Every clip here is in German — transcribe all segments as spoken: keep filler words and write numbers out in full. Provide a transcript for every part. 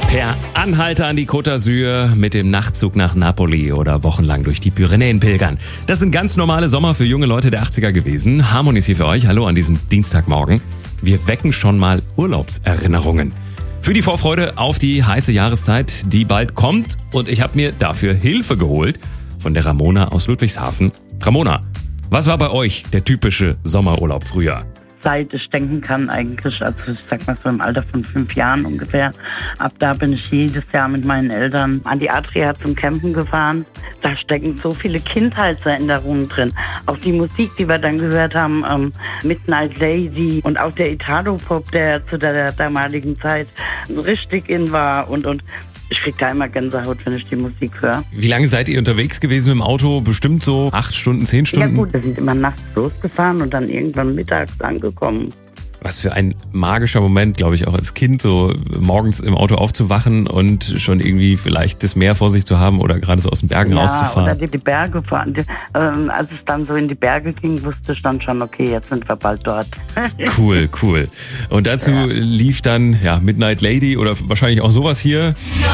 Per Anhalter an die Côte d'Azur, mit dem Nachtzug nach Napoli oder wochenlang durch die Pyrenäen pilgern. Das sind ganz normale Sommer für junge Leute der achtziger gewesen. Harmon ist hier für euch. Hallo an diesem Dienstagmorgen. Wir wecken schon mal Urlaubserinnerungen. Für die Vorfreude auf die heiße Jahreszeit, die bald kommt. Und ich habe mir dafür Hilfe geholt von der Ramona aus Ludwigshafen. Ramona, was war bei euch der typische Sommerurlaub früher? Seit ich denken kann eigentlich, also ich sag mal so im Alter von fünf Jahren ungefähr. Ab da bin ich jedes Jahr mit meinen Eltern an die Adria zum Campen gefahren. Da stecken so viele Kindheitserinnerungen drin. Auch die Musik, die wir dann gehört haben, ähm, Midnight Lady und auch der Italo-Pop, der zu der damaligen Zeit richtig in war und und. Ich krieg da immer Gänsehaut, wenn ich die Musik höre. Wie lange seid ihr unterwegs gewesen mit dem Auto? Bestimmt so acht Stunden, zehn Stunden? Ja gut, wir sind immer nachts losgefahren und dann irgendwann mittags angekommen. Was für ein magischer Moment, glaube ich, auch als Kind, so morgens im Auto aufzuwachen und schon irgendwie vielleicht das Meer vor sich zu haben oder gerade so aus den Bergen ja, rauszufahren. Oder die, die Berge fahren. Die, ähm, als es dann so in die Berge ging, wusste ich dann schon, okay, jetzt sind wir bald dort. Cool, cool. Und dazu ja. lief dann ja Midnight Lady oder wahrscheinlich auch sowas hier.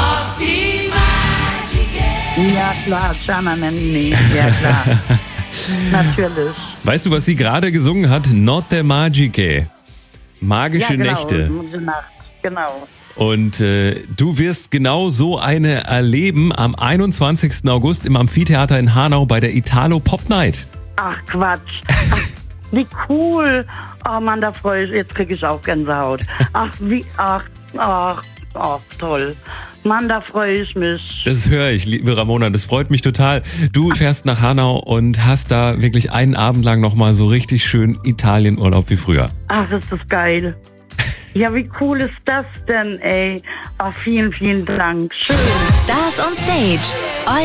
Ja klar, Gianna Nannini, ja klar. Natürlich. Weißt du, was sie gerade gesungen hat? Notte Magiche. Magische ja, genau, Nächte. Nacht, genau. Und äh, du wirst genau so eine erleben am einundzwanzigsten August im Amphitheater in Hanau bei der Italo Pop Night. Ach Quatsch. Ach, wie cool. Oh Mann, da freue ich mich. Jetzt kriege ich auch Gänsehaut. Ach, wie, ach, ach, ach, toll. Mann, da freue ich mich. Das höre ich, liebe Ramona, das freut mich total. Du fährst nach Hanau und hast da wirklich einen Abend lang nochmal so richtig schön Italienurlaub wie früher. Ach, ist das geil. Ja, wie cool ist das denn, ey? Ach, vielen, vielen Dank. Schön. Stars on Stage.